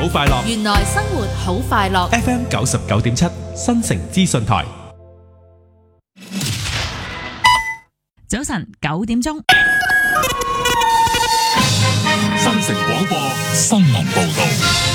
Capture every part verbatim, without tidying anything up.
好快樂。 原來生活好快樂。 F M 九十九點七新城資訊台。 早晨九點鐘， 新城廣播新聞報道。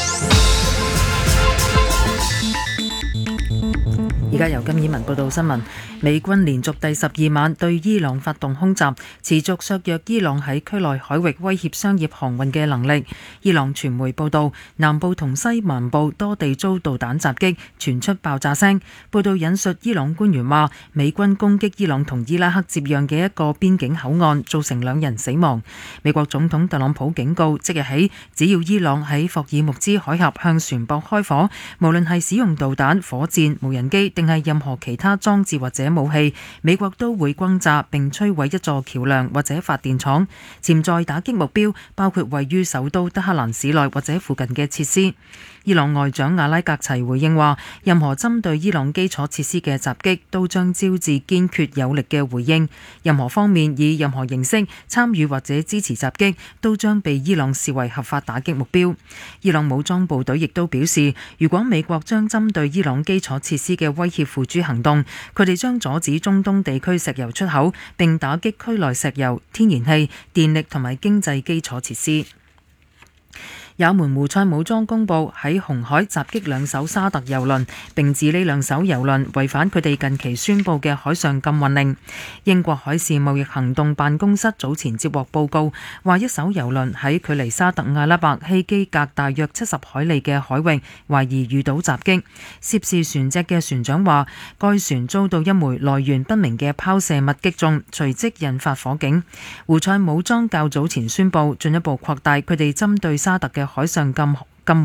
而家由金以文報道新聞。美軍連續第十二晚對伊朗發動空襲，持續削弱伊朗喺區內海域威脅商業航運嘅能力。伊朗傳媒報道，南部同西南部多地遭導彈襲擊，傳出爆炸聲。報道引述伊朗官員話，美軍攻擊伊朗同伊拉克接壤嘅一個邊境口岸，造成兩人死亡。美國總統特朗普警告，即日起，只要伊朗喺霍爾木茲海峽向船舶開火，無論係使用導彈、火箭、無人機定係任何其他裝置或者武器，美國都會轟炸並摧毀一座橋梁或者發電廠。潛在打擊目標包括位於首都德黑蘭市內或者附近嘅設施。伊朗外長阿拉格齊回應話，任何針對伊朗基礎設施嘅襲擊都將招致堅決有力嘅回應。任何方面以任何形式參與或者支持襲擊，都將被伊朗視為合法打擊目標。伊朗武裝部隊亦都表示，如果美國將針對伊朗基礎設施嘅威脅付諸行動，佢哋將阻止中東地區石油出口，並打擊區內石油、天然氣、電力同埋經濟基礎設施。也門胡塞武裝公佈喺紅海襲擊兩艘沙特油輪，並指呢兩艘油輪違反佢哋近期宣布嘅海上禁運令。英國海事貿易行動辦公室早前接獲報告，話一艘油輪喺距離沙特阿拉伯希基格大約七十海里嘅海域，懷疑遇到襲擊。涉事船隻嘅船長話，該船遭到一枚來源不明嘅拋射物擊中，隨即引發火警。胡塞武裝較早前宣布進一步擴大佢哋針對沙特嘅海上禁